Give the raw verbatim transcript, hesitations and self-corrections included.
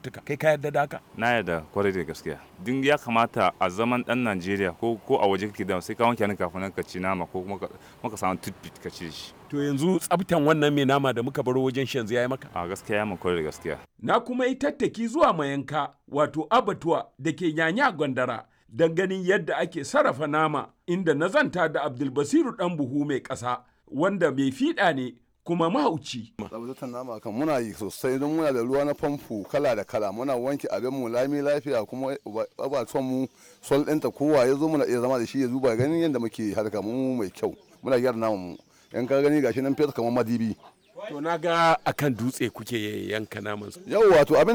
cututtuka. Kai ka yarda da haka? Na yarda kwarai da gaskiya. Din ya kamata a zaman dan Najeriya ko ko a waje kake da sai ka wanke hannun kafin ka ci nama ko kuma ka samu toothpick ka ci shi. To yanzu tsaftan wannan mai nama da muka baro wajen shanzu ya yi maka? A gaskiya ya mun kwarai da gaskiya. Na kuma yi tattaki zuwa mayanka wato abatuwa da ke Nyanya Gwandara don ganin yadda ake sarrafa nama, inda na zanta da Abdulbasiru ɗan buhu mai ƙasa wanda mai fiɗa ne kuma mahauci. Tsabtatar nama kan muna yi sosai don muna da ruwa na famfo kala da kala, muna wanke abin mu lami lafiya kuma abatuwan mu sol ɗinta kowa ya zo muna iya zama da shi ya duba ganin yadda muke harka mu mai kyau, muna gyara naman mu. Yan ka gani gashi nan fesa kamar madibi. To na ga akan dutse kuke yanka naman su. Yau wato abin